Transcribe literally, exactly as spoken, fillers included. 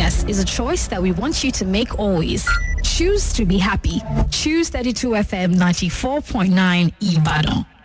happiness is a choice that we want you to make always. Choose to be happy. Choose thirty-two F M ninety-four point nine Ibadan.